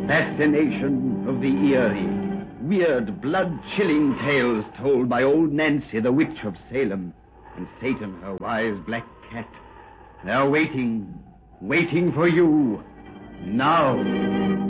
fascination of the eerie. Weird, blood-chilling tales told by old Nancy, the witch of Salem, and Satan, her wise black cat. They're waiting for you, now.